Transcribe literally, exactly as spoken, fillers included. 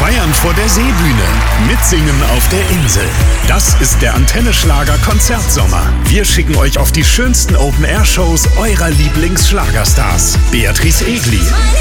Feiern vor der Seebühne, mitsingen auf der Insel. Das ist der Antenne Schlager Konzertsommer. Wir schicken euch auf die schönsten Open-Air-Shows eurer Lieblingsschlagerstars. Beatrice Egli,